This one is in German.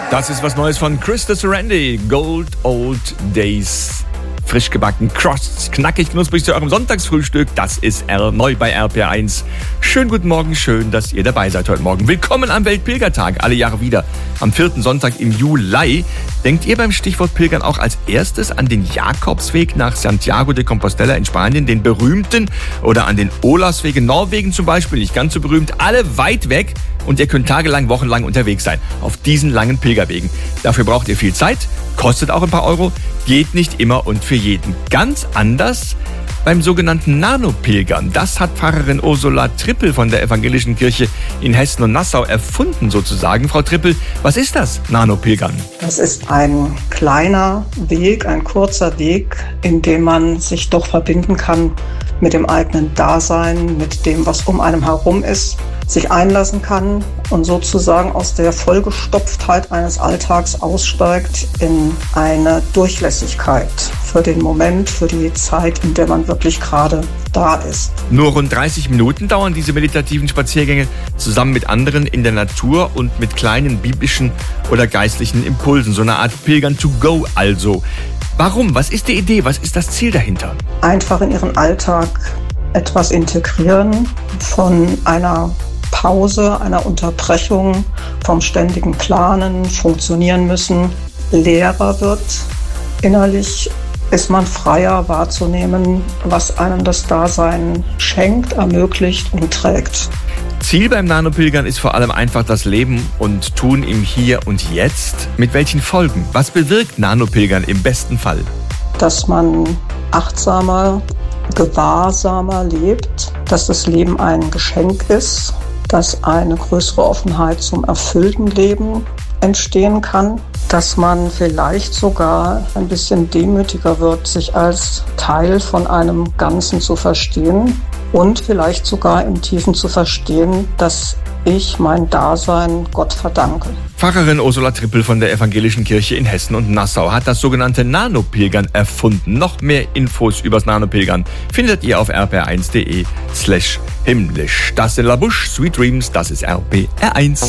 Das ist was Neues von Krista Serendi. Gold Old Days. Frisch gebacken, crossed, knackig, knusprig zu eurem Sonntagsfrühstück. Das ist neu bei RPR1. Schönen guten Morgen, schön, dass ihr dabei seid heute Morgen. Willkommen am Weltpilgertag, alle Jahre wieder. Am 4. Sonntag im Juli. Denkt ihr beim Stichwort Pilgern auch als erstes an den Jakobsweg nach Santiago de Compostela in Spanien, den berühmten, oder an den Olavsweg in Norwegen zum Beispiel, nicht ganz so berühmt, alle weit weg und ihr könnt tagelang, wochenlang unterwegs sein auf diesen langen Pilgerwegen. Dafür braucht ihr viel Zeit, kostet auch ein paar Euro, geht nicht immer und für jeden. Ganz anders beim sogenannten Nanopilgern. Das hat Pfarrerin Ursula Trippel von der Evangelischen Kirche in Hessen und Nassau erfunden sozusagen. Frau Trippel, was ist das Nanopilgern? Das ist ein kleiner Weg, ein kurzer Weg, in dem man sich doch verbinden kann mit dem eigenen Dasein, mit dem, was um einem herum ist, sich einlassen kann und sozusagen aus der Vollgestopftheit eines Alltags aussteigt in eine Durchlässigkeit für den Moment, für die Zeit, in der man wirklich gerade da ist. Nur rund 30 Minuten dauern diese meditativen Spaziergänge zusammen mit anderen in der Natur und mit kleinen biblischen oder geistlichen Impulsen. So eine Art Pilgern to go also. Warum? Was ist die Idee? Was ist das Ziel dahinter? Einfach in ihren Alltag etwas integrieren von einer Pause, einer Unterbrechung, vom ständigen Planen, funktionieren müssen, leerer wird. Innerlich ist man freier wahrzunehmen, was einem das Dasein schenkt, ermöglicht und trägt. Ziel beim Nanopilgern ist vor allem einfach das Leben und Tun im Hier und Jetzt. Mit welchen Folgen? Was bewirkt Nanopilgern im besten Fall? Dass man achtsamer, gewahrsamer lebt, dass das Leben ein Geschenk ist, dass eine größere Offenheit zum erfüllten Leben entstehen kann, dass man vielleicht sogar ein bisschen demütiger wird, sich als Teil von einem Ganzen zu verstehen und vielleicht sogar im Tiefen zu verstehen, dass ich mein Dasein Gott verdanke. Pfarrerin Ursula Trippel von der Evangelischen Kirche in Hessen und Nassau hat das sogenannte Nanopilgern erfunden. Noch mehr Infos übers Nanopilgern findet ihr auf rpr1.de/himmlisch. Das ist La Bouche, Sweet Dreams, das ist RPR1.